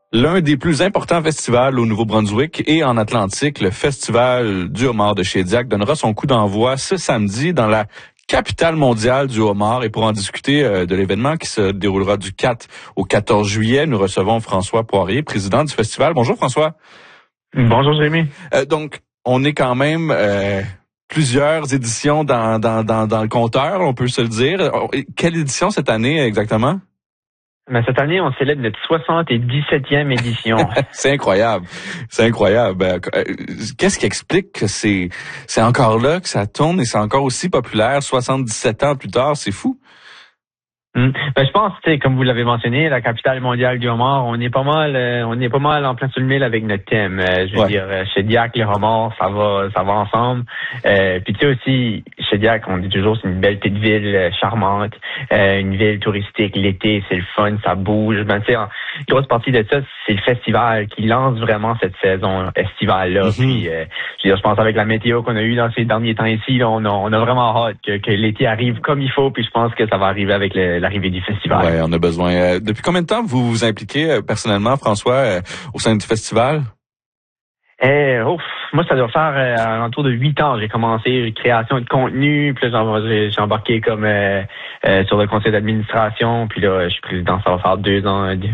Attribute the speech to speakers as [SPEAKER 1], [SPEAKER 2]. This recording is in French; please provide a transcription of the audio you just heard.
[SPEAKER 1] L'un des plus importants festivals au Nouveau-Brunswick et en Atlantique, le Festival du homard de Shediac, donnera son coup d'envoi ce samedi dans la capitale mondiale du homard. Et pour en discuter de l'événement qui se déroulera du 4 au 14 juillet, nous recevons François Poirier, président du festival. Bonjour François.
[SPEAKER 2] Bonjour Jérémy.
[SPEAKER 1] Donc, on est quand même plusieurs éditions dans le compteur, on peut se le dire. Quelle édition cette année exactement?
[SPEAKER 2] Mais cette année, on célèbre notre 77e édition.
[SPEAKER 1] C'est incroyable. C'est incroyable. Qu'est-ce qui explique que c'est encore là, que ça tourne et c'est encore aussi populaire 77 ans plus tard? C'est fou.
[SPEAKER 2] Je pense, comme vous l'avez mentionné, la capitale mondiale du homard, on est pas mal en plein sur le mille avec notre thème. Je veux dire, Shediac, les homards, ça va ensemble. Puis tu sais aussi, Shediac, on dit toujours, c'est une belle petite ville charmante, une ville touristique. L'été, c'est le fun, ça bouge. Tu sais, une grosse partie de ça, c'est le festival qui lance vraiment cette saison estivale-là. Puis, je veux dire, je pense avec la météo qu'on a eue dans ces derniers temps ici, là, on a vraiment hâte que l'été arrive comme il faut. Puis je pense que ça va arriver avec l'arrivée du festival.
[SPEAKER 1] Ouais, on a besoin. Depuis combien de temps vous vous impliquez personnellement, François, au sein du festival?
[SPEAKER 2] Moi, ça doit faire alentour de 8 ans. J'ai commencé création de contenu, puis là, j'ai embarqué comme sur le conseil d'administration, puis là, je suis président, ça va faire 2 ans,